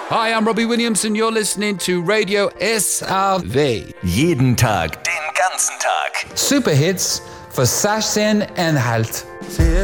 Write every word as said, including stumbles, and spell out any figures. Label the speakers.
Speaker 1: Hi, I'm Robbie Williams and you're listening to Radio S R W.
Speaker 2: Jeden Tag, den ganzen Tag.
Speaker 3: Superhits for sashsin and halt.